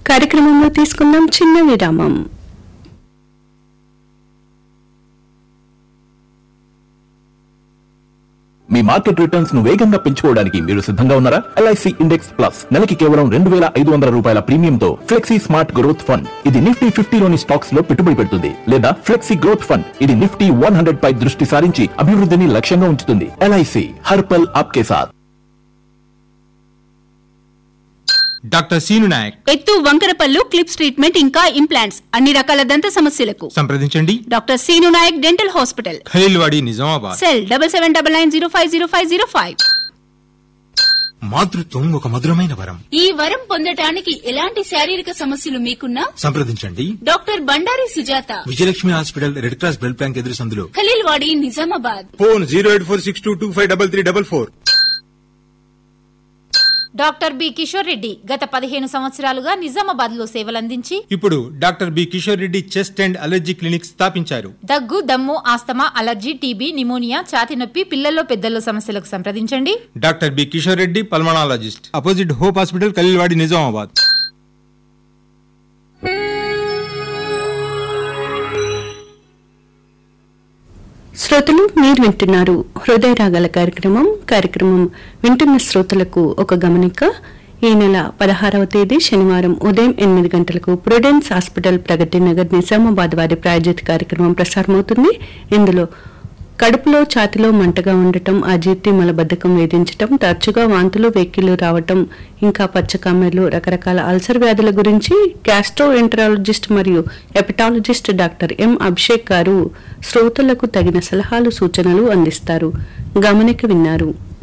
కార్యక్రమంలో తీసుకుందాం చిన్న విరామం. మీ మార్కెట్ రిటర్న్స్ ను వేగంగా పెంచుకోవడానికి మీరు సిద్ధంగా ఉన్నారా? LIC ఇండెక్స్ ప్లస్ నెలకి కేవలం 2,500 రూపాయల ప్రీమియంతో ఫ్లెక్సీ స్మార్ట్ గ్రోత్ ఫండ్. ఇది నిఫ్టీ 50లోని స్టాక్స్ లో పెట్టుబడి పెడుతుంది, లేదా ఫ్లెక్సీ గ్రోత్ ఫండ్. ఇది నిఫ్టీ 100 పై దృష్టి సారించి అభివృద్ధిని లక్ష్యంగా ఉంచుతుంది. LIC హర్ పల్ ఆప్కే సాథ్. డాక్టర్ సీను నాయక్, ఎత్తు వంకరపల్లు, క్లిప్స్ ట్రీట్మెంట్ ఇంకా ఇంప్లాంట్స్, అన్ని రకాల దంత సమస్యలకు సంప్రదించండి doctor scene Naik dental hospital, Khaleelwadi, Nizamabad. Cell 7799050505. మాతృత్వం ఒక మధురమైన వరం. ఈ వరం పొందటానికి ఎలాంటి శారీరక సమస్యలు మీకున్నా సంప్రదించండి doctor Bandari Sujatha, Vijayalakshmi hospital, red cross blood bank ఎదురు సందులో, Khaleelwadi, Nizamabad. Phone 08462253344. Doctor B Kishore Reddy గత 15 సంవత్సరాలుగా నిజామాబాద్ లో సేవలందించి ఇప్పుడు doctor B Kishore Reddy chest and allergy clinic స్థాపించారు. దగ్గు, దమ్ము, ఆస్తమా, అలర్జీ, టీబీ, నిమోనియా, ఛాతి నొప్పి, పిల్లల్లో పెద్దల్లో సమస్యలకు సంప్రదించండి doctor B Kishore Reddy, pulmonologist, opposite hope hospital, Khaleelwadi, Nizamabad. శ్రోతలు, మీరు వింటున్నారు హృదయ రాగాల కార్యక్రమం వింటున్న శ్రోతలకు ఒక గమనిక. ఈ నెల 16వ తేదీ శనివారం ఉదయం 8 గంటలకు ప్రుడెన్స్ హాస్పిటల్, ప్రగతి నగర్, నిజామాబాద్ వారి ప్రాయోజిత కార్యక్రమం ప్రసారమవుతుంది. ఇందులో కడుపులో, ఛాతిలో మంటగా ఉండటం, అజీర్తి, మలబద్ధకం వేధించటం, తరచుగా వాంతులు, వెక్కిలు రావటం, ఇంకా పచ్చకామెర్లు, రకరకాల అల్సర్ వ్యాధుల గురించి గ్యాస్ట్రో ఎంటరాలజిస్ట్ మరియు హెపటాలజిస్ట్ డాక్టర్ ఎం అభిషేక్ గారు శ్రోతలకు తగిన సలహాలు, సూచనలు అందిస్తారు. గమనిక విన్నారు.